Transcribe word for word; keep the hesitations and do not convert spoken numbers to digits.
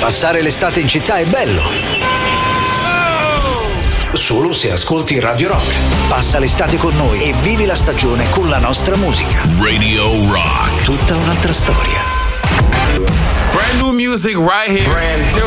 Passare l'estate in città è bello. Solo se ascolti Radio Rock. Passa l'estate con noi e vivi la stagione con la nostra musica. Radio Rock. Tutta un'altra storia. Brand new music right here. Brand new.